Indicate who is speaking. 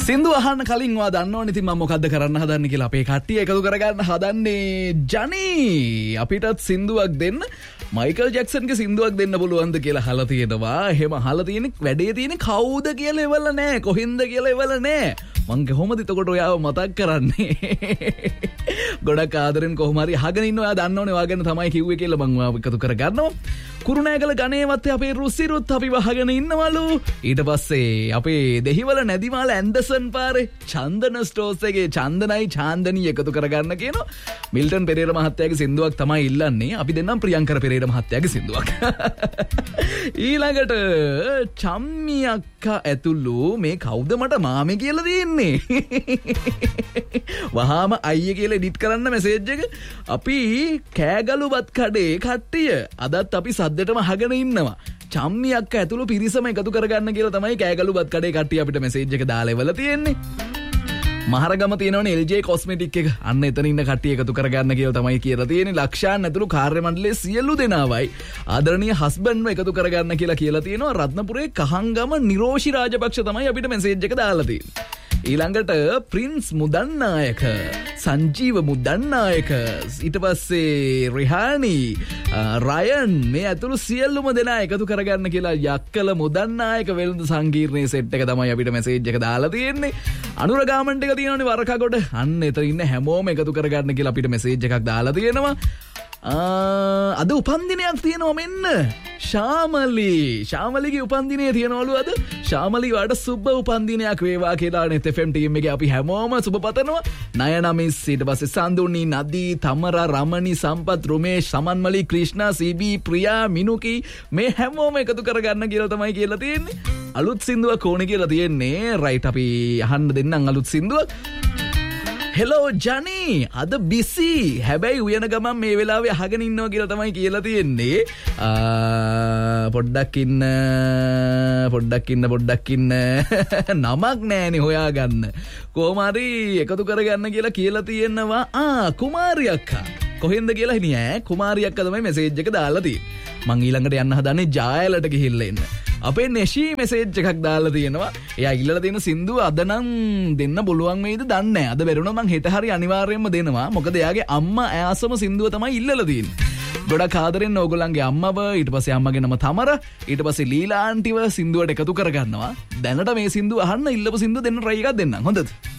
Speaker 1: සින්දු අහන්න කලින් ඔයා දන්නවනේ ඉතින් මම මොකද්ද කරන්න හදන්නේ කියලා. අපේ කට්ටිය එකතු කරගන්න හදන්නේ ජනී අපිටත් සින්දුවක් දෙන්න. මයිකල් ජැක්සන්ගේ සින්දුවක් දෙන්න පුළුවන්ද කියලා අහලා තියෙනවා. එහෙම අහලා තියෙන වැඩේ තියෙන කවුද කියලා එවල නැහැ. කොහින්ද කියලා එවල නැහැ. මං කොහොමද එතකොට ඔයාව මතක් කරන්නේ? ගොඩක් ආදරෙන් කොහොම හරි අහගෙන ඉන්න ඔයා දන්නවනේ ඔයා ගැන තමයි කිව්වේ කියලා මං ඔයාව එකතු කරගන්නවා. කුරුණෑගල ගණේවත් අපේ රුසිරුත් අපි වහගෙන ඉන්නවලු. ඊට පස්සේ අපේ දෙහිවල නැදිමාල ඇන්ඩර්සන් පාරේ චන්දන ස්ටෝර්ස් එකේ චන්දනයි චාන්දනී එකතු කරගන්න කියනවා. මිල්ටන් පෙරේරා මහත්තයාගේ සින්දුවක් තමයි ඉල්ලන්නේ. අපි දෙන්නම් ප්‍රියංකර පෙරේරා මහත්තයාගේ සින්දුවක්. ඊළඟට චම්මි අක්කා ඇතුළු මේ කවුද මට මාමේ කියලා දෙන්නේ? වහාම අයියේ කියලා එඩිට් කරන්න මෙසේජ් එක. අපි කෑගලුවත් කඩේ කට්ටිය අදත් අපි සද්දටම අහගෙන ඉන්නවා. චම්මි අක්කා ඇතුළු පිරිසම එකතු කරගන්න කියලා තමයි කෑගලුවත් කඩේ කට්ටිය අපිට මෙසේජ් එක දාලා ඉවලා තියෙන්නේ. මහරගම තියෙනවනේ LJ කොස්මෙටික් එක. අන්න එතන ඉන්න කට්ටිය එකතු කරගන්න කියලා තමයි කියලා තියෙන්නේ. ලක්ෂාන් ඇතුළු කාර්ය මණ්ඩලයේ සියලු දෙනාවයි ආදරණීය හස්බන්ඩ්ව එකතු කරගන්න කියලා තියෙනවා. රත්නපුරේ කහංගම නිරෝෂි රාජපක්ෂ තමයි අපිට මෙසේජ් එක දාලා තියෙන්නේ. ඊළඟට ප්‍රින්ස් මුදන්නායක, සංජීව මුදන්නායක, ඊට පස්සේ රිහානි, රයන් මේ ඇතුළු සියලුම දෙනා එකතු කරගන්න කියලා යක්කල මුදන්නායක වෙළඳ සංකීර්ණයේ සෙට් එක තමයි අපිට මෙසේජ් එක දාලා තියෙන්නේ. අනුර ගාමන්ට් එක තියෙනවනේ වරකගොඩ. අන්න එතන ඉන්න හැමෝම එකතු කරගන්න කියලා අපිට මෙසේජ් එකක් දාලා තියෙනවා. අද උපන්දිනයක් තියෙනවා මෙන්න. ශාමලිගේ උපන්දිනය තියෙනවලු අද. ශාමලි වාට සුබ උපන්දිනයක් වේවා කියලා නෙත් FM ටීම් එකේ අපි හැමෝම සුබ පතනවා. නයනමිස්, ඊට පස්සේ සඳුනි, නදී, තමරා, රමණි, සම්පත්, රුමේෂ්, සමන්මලි, ක්‍රිෂ්ණා, සීබී, ප්‍රියා, මිනුකි මේ හැමෝම එකතු කරගන්න කියලා තමයි කියලා තියෙන්නේ. අලුත් සින්දුවක් ඕනේ කියලා තියෙන්නේ. රයිට් අපි අහන්න දෙන්නම් අලුත් සින්දුවක්. හෙලෝ ජනී අද බිසි හැබැයි උයන ගමන් මේ වෙලාවේ අහගෙන ඉන්නවා කියලා තමයි කියලා තියෙන්නේ. පොඩ්ඩක් ඉන්න නමක් නෑනේ හොයාගන්න. කොහොම හරි එකතු කරගන්න කියලා තියෙනවා. කුමාරි අක්කා කොහෙන්ද කියලා හිනිය ඈ. කුමාරි අක්කා තමයි මෙසේජ් එක දාලා තියෙන්නේ. මං ඊළඟට යන්න හදන්නේ ජායලට ගිහිල්ලා එන්න. අපේ නෙෂී මෙසේජ් එකක් දාලා තියෙනවා. එයා ඉල්ලලා තියෙන සින්දුව අද නම් දෙන්න පුළුවන් වෙයිද දන්නේ නැහැ. අද බැරුණා මං හෙට හරි අනිවාර්යයෙන්ම දෙනවා. මොකද එයාගේ අම්මා ඈසම සින්දුව තමයි ඉල්ලලා තියෙන්නේ. ගොඩක් ආදරෙන් ඕගොල්ලන්ගේ අම්මව, ඊට පස්සේ අම්මගේ නම තමර, ඊට පස්සේ ලීලා ආන්ටිව සින්දුවට එකතු කරගන්නවා. දැනට මේ සින්දුව අහන්න ඉල්ලපු සින්දුව දෙන්න try එකක් දෙන්නම්. හොඳද?